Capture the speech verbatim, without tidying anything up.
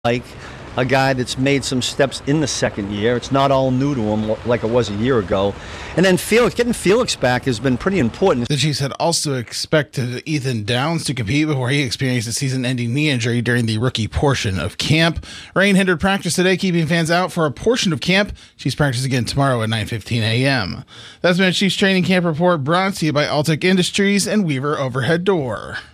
like a guy that's made some steps in the second year. It's not all new to him like it was a year ago. And then Felix, getting Felix back has been pretty important. The Chiefs had also expected Ethan Downs to compete before he experienced a season-ending knee injury during the rookie portion of camp. Rain hindered practice today, keeping fans out for a portion of camp. Chiefs practice again tomorrow at nine fifteen a.m. That's been a Chiefs training camp report brought to you by Altec Industries and Weaver Overhead Door.